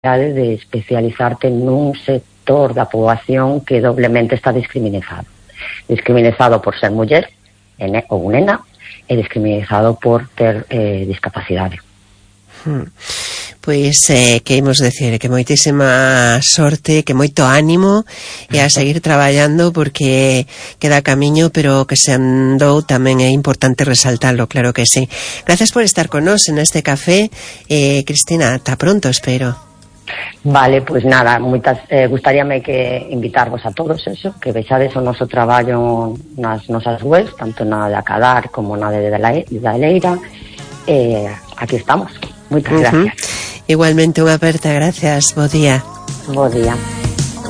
de especializarte nun sector da poboación que doblemente está discriminado por ser muller ou nena e discriminado por ter discapacidade. Pois que imos decir, que moitísima sorte, que moito ánimo e a seguir traballando porque queda camiño, pero que se andou tamén é importante resaltarlo, claro que sí. Gracias por estar con nós en este café, Cristina, ata pronto, espero. Vale, pois nada, gustaríame que invitarvos a todos eso, que vexades o noso traballo nas nosas webs, tanto na de Acadar como na de da Leira, aquí estamos. Moitas gracias. Igualmente unha aperta, gracias, bo día. Bo día.